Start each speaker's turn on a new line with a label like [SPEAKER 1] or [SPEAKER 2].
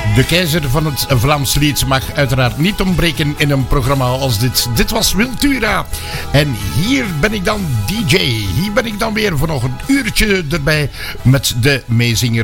[SPEAKER 1] De keizer van het Vlaams lied mag uiteraard niet ontbreken in een programma als dit. Dit was Wiltura. En hier ben ik dan DJ. Hier ben ik dan weer voor nog een uurtje erbij met de meezinger